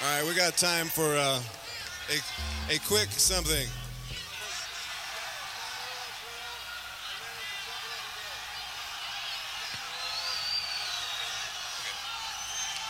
All right, we got time for a quick something.